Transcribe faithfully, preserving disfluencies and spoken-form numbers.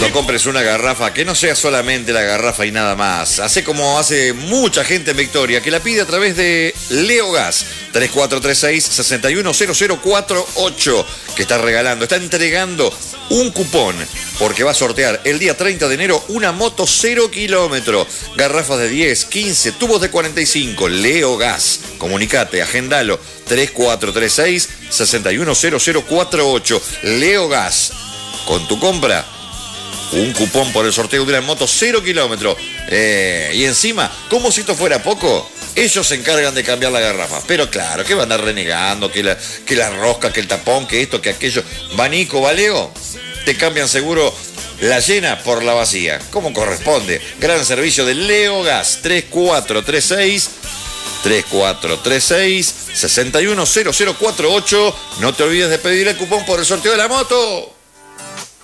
Cuando compres una garrafa, que no sea solamente la garrafa y nada más. Hace como hace mucha gente en Victoria, que la pide a través de Leogas, tres cuatro tres seis, seis uno cero cero cuatro ocho, que está regalando, está entregando un cupón, porque va a sortear el día treinta de enero una moto cero kilómetro. Garrafas de diez, quince, tubos de cuarenta y cinco, Leogas. Comunicate, agendalo, tres cuatro tres seis, seis uno cero cero cuatro ocho. Leogas. Con tu compra, un cupón por el sorteo de una moto cero kilómetros. Eh, y encima, como si esto fuera poco, ellos se encargan de cambiar la garrafa. Pero claro, que van a andar renegando, que la, que la rosca, que el tapón, que esto, que aquello. Banico, Valeo, te cambian seguro la llena por la vacía, como corresponde. Gran servicio de Leogas, tres cuatro tres seis, tres cuatro tres seis, seis uno cero cero cuatro ocho. No te olvides de pedir el cupón por el sorteo de la moto.